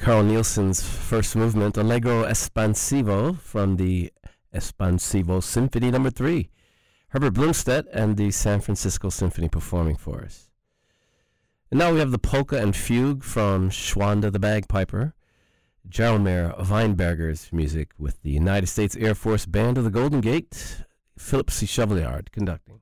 Carl Nielsen's first movement, Allegro Espansivo, from the Espansivo Symphony No. 3. Herbert Blumstedt and the San Francisco Symphony performing for us. And now we have the polka and fugue from Schwanda the Bagpiper, Jaromir Weinberger's music with the United States Air Force Band of the Golden Gate, Philip C. Chevaliard conducting.